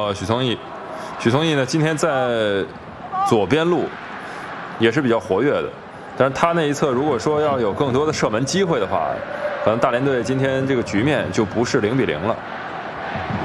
到许聪毅。许聪毅呢，今天在左边路也是比较活跃的，但是他那一侧如果说要有更多的射门机会的话，可能大连队今天这个局面就不是0-0了。